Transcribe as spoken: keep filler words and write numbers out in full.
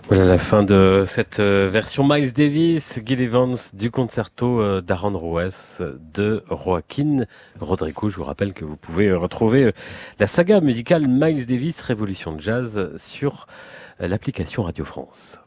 Voilà la fin de cette euh, version Miles Davis, Gil Evans du concerto euh, d'Aaron Ruiz de Joaquin Rodrigo. Je vous rappelle que vous pouvez euh, retrouver euh, la saga musicale Miles Davis Révolution de Jazz sur euh, l'application Radio France.